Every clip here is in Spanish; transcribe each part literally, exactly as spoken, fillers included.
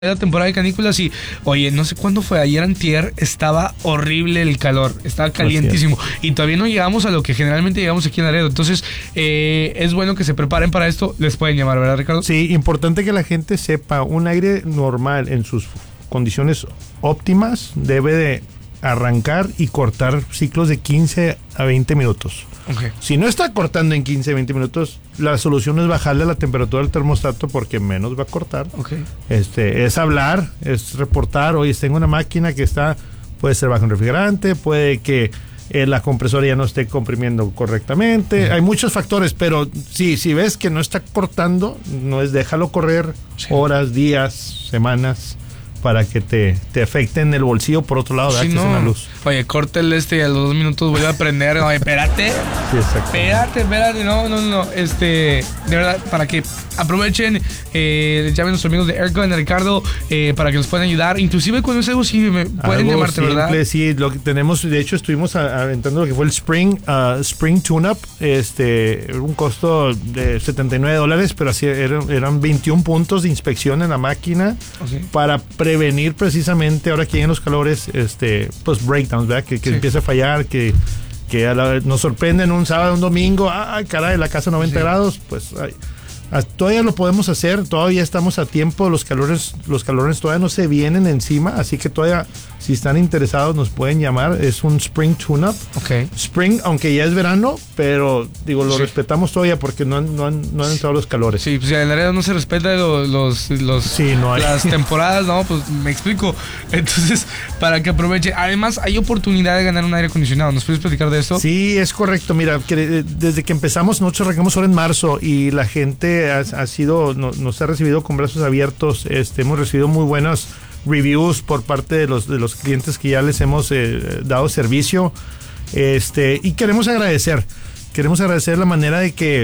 la temporada de canículas y, oye, no sé cuándo fue, ayer antier, estaba horrible el calor, estaba calientísimo y todavía no llegamos a lo que generalmente llegamos aquí en Laredo. Entonces, eh, es bueno que se preparen para esto. Les pueden llamar, ¿verdad, Ricardo? Sí, importante que la gente sepa, un aire normal en sus condiciones óptimas debe de arrancar y cortar ciclos de quince a veinte minutos. Okay. Si no está cortando en quince a veinte minutos, la solución es bajarle la temperatura del termostato porque menos va a cortar. Okay. Este, es hablar, es reportar, oye, tengo una máquina que está, puede ser bajo un refrigerante, puede que eh, la compresora ya no esté comprimiendo correctamente. Uh-huh. Hay muchos factores, pero sí, si ves que no está cortando, no es déjalo correr sí. horas, días, semanas, para que te, te afecten el bolsillo por otro lado, sí, no. en la luz. Oye, corta el este y a los dos minutos vuelve a prender. Oye, espérate. Sí, exacto. Espérate, espérate. No, no, no. Este, de verdad, para que aprovechen, eh, llamen a nuestros amigos de Aircon, Ricardo, eh, para que nos puedan ayudar. Inclusive cuando es algo simple, pueden algo llamarte, simple, ¿verdad? Sí, lo que tenemos, de hecho, estuvimos aventando lo que fue el Spring, uh, Spring Tune-Up, este, un costo de setenta y nueve dólares, pero así eran, eran veintiún puntos de inspección en la máquina okay. para prevenir precisamente, ahora que llegan los calores, este, pues breakdowns, ¿verdad? Que, que sí. empieza a fallar, que, que a la, nos sorprenden un sábado, un domingo, ah, caray, la casa noventa sí. grados, pues ay, todavía lo podemos hacer, todavía estamos a tiempo, los calores, los calores todavía no se vienen encima, así que todavía, si están interesados, nos pueden llamar. Es un Spring Tune-Up. Okay. Spring, aunque ya es verano, pero digo, lo sí. respetamos todavía porque no han, no han, no han entrado los calores. Sí, pues en la área no se respeta los, los, los sí, no hay. las temporadas, no, pues me explico. Entonces, para que aproveche. Además, hay oportunidad de ganar un aire acondicionado. ¿Nos puedes platicar de esto? Sí, es correcto. Mira, que desde que empezamos, nosotros arrancamos ahora en marzo y la gente ha, ha sido, no, nos ha recibido con brazos abiertos. Este, hemos recibido muy buenas reviews por parte de los de los clientes que ya les hemos eh, dado servicio, este y queremos agradecer queremos agradecer la manera de que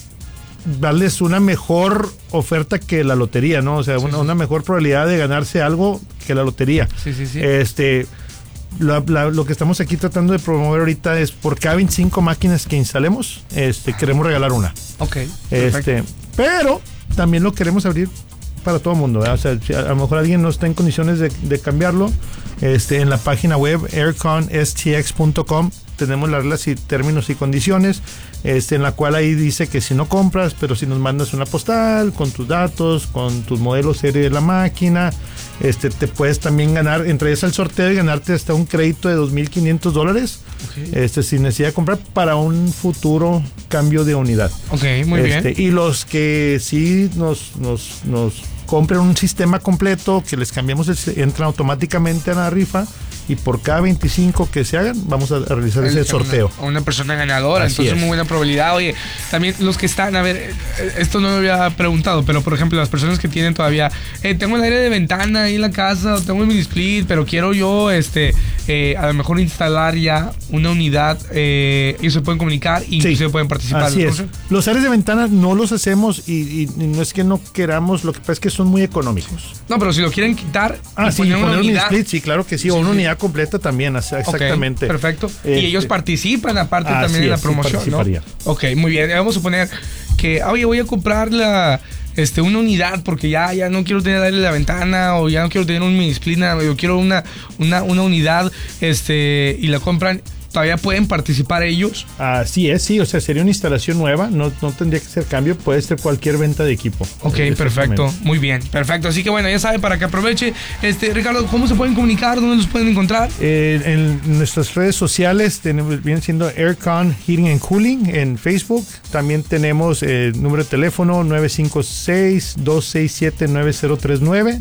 darles una mejor oferta que la lotería, ¿no? O sea, sí, una, sí. una mejor probabilidad de ganarse algo que la lotería. Sí, sí, sí. Este la, la, lo que estamos aquí tratando de promover ahorita es por cada veinticinco máquinas que instalemos, este queremos regalar una. Ok. Este, pero también lo queremos abrir para todo el mundo, ¿verdad? O sea, si a lo mejor alguien no está en condiciones de, de cambiarlo, este, en la página web aircon s t x punto com tenemos las reglas y términos y condiciones, este, en la cual ahí dice que si no compras, pero si nos mandas una postal con tus datos, con tus modelos serie de la máquina, este, te puedes también ganar, entrarías al sorteo y ganarte hasta un crédito de dos mil quinientos dólares, okay. este, sin necesidad de comprar para un futuro cambio de unidad. Ok, muy este, bien. Y los que sí nos, nos, nos compren un sistema completo, que les cambiamos, el, entran automáticamente a la rifa y por cada veinticinco que se hagan, vamos a realizar ese sorteo. Una, una persona ganadora, Así entonces es. muy buena probabilidad. Oye, también los que están, a ver, esto no me había preguntado, pero por ejemplo, las personas que tienen todavía, eh, tengo el aire de ventana ahí en la casa, o tengo el mini split, pero quiero yo, este, eh, a lo mejor instalar ya una unidad, eh, ellos se pueden comunicar y sí. se pueden participar. Así es. Los aires de ventana no los hacemos y, y no es que no queramos, lo que pasa es que son muy económicos. No, pero si lo quieren quitar, ah, sí, poner poner una un unidad, split, sí, claro que sí, o sí, una sí. unidad completa también, exactamente. Okay, perfecto. Este, y ellos participan aparte ah, también sí, en la sí, promoción, ¿no? Ok, muy bien. Vamos a suponer que, oye, voy a comprar la, este, una unidad porque ya, ya no quiero tener aire en la ventana o ya no quiero tener un mini split, yo quiero una, una, una unidad, este, y la compran. ¿Todavía pueden participar ellos? Así es, sí, o sea, sería una instalación nueva, no, no tendría que ser cambio, puede ser cualquier venta de equipo. Ok, perfecto, muy bien, perfecto. Así que bueno, ya sabe, para que aproveche. Este, Ricardo, ¿cómo se pueden comunicar? ¿Dónde los pueden encontrar? Eh, en nuestras redes sociales tenemos, viene siendo Aircon Heating and Cooling en Facebook. También tenemos el eh, número de teléfono nueve cinco seis, dos seis siete, nueve cero tres nueve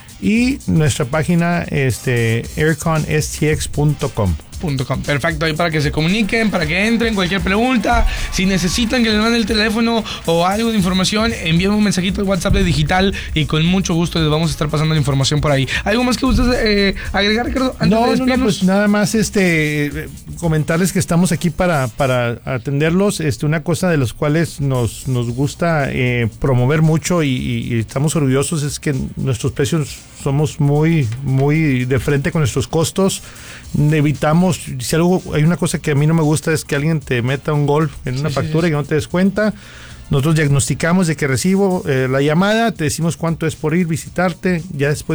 y nuestra página este, aircon s t x punto com. Perfecto, ahí para que se comuniquen, para que entren, cualquier pregunta, si necesitan que les manden el teléfono o algo de información, envíen un mensajito de WhatsApp de Digital y con mucho gusto les vamos a estar pasando la información por ahí. ¿Algo más que gustes eh, agregar, Ricardo? No, no, no, pues nada más este comentarles que estamos aquí para, para atenderlos. Este, una cosa de las cuales nos, nos gusta eh, promover mucho y, y, y estamos orgullosos es que nuestros precios somos muy, muy de frente con nuestros costos. Evitamos, si algo, hay una cosa que a mí no me gusta es que alguien te meta un gol en una sí, factura sí, sí. y que no te des cuenta. Nosotros diagnosticamos de que recibo eh, la llamada, te decimos cuánto es por ir, visitarte, ya después